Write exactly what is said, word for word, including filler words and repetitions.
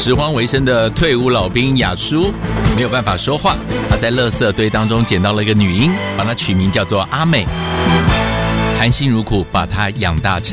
拾荒为生的退伍老兵雅舒没有办法说话，他在垃圾堆当中捡到了一个女婴，把她取名叫做阿美，含辛茹苦把她养大成